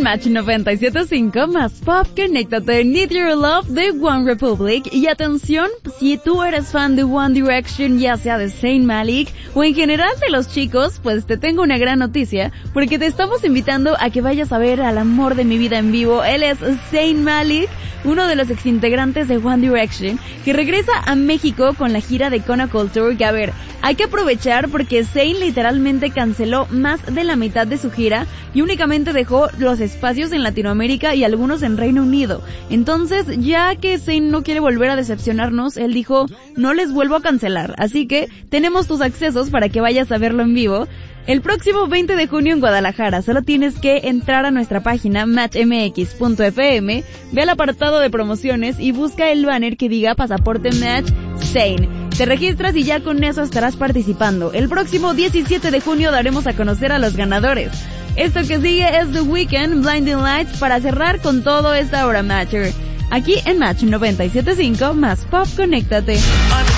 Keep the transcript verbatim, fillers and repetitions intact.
Match noventa y siete punto cinco más Pop, conéctate. Need Your Love de One Republic. Y atención, si tú eres fan de One Direction, ya sea de Zayn Malik o en general de los chicos, pues te tengo una gran noticia, porque te estamos invitando a que vayas a ver al amor de mi vida en vivo. Él es Zayn Malik, uno de los exintegrantes de One Direction, que regresa a México con la gira de Kona Culture. Que a ver, hay que aprovechar porque Zayn literalmente canceló más de la mitad de su gira y únicamente dejó los espacios en Latinoamérica y algunos en Reino Unido. Entonces, ya que Zayn no quiere volver a decepcionarnos, él dijo, no les vuelvo a cancelar. Así que tenemos tus accesos para que vayas a verlo en vivo el próximo veinte de junio en Guadalajara. Solo tienes que entrar a nuestra página match m x punto f m, ve al apartado de promociones y busca el banner que diga Pasaporte Match Zayn. Te registras y ya con eso estarás participando. El próximo diecisiete de junio daremos a conocer a los ganadores. Esto que sigue es The Weeknd, Blinding Lights, para cerrar con todo esta hora Matcher. Aquí en Match noventa y siete punto cinco más Pop, conéctate.